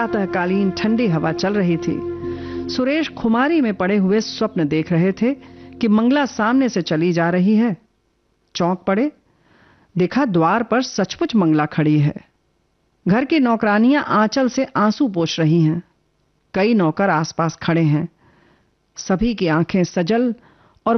प्रातःकालीन ठंडी हवा चल रही थी। सुरेश खुमारी में पड़े हुए स्वप्न देख रहे थे कि मंगला सामने से चली जा रही है। चौंक पड़े, देखा द्वार पर सचमुच मंगला खड़ी है। घर की नौकरानियां आंचल से आंसू पोंछ रही हैं। कई नौकर आसपास खड़े हैं। सभी की आंखें सजल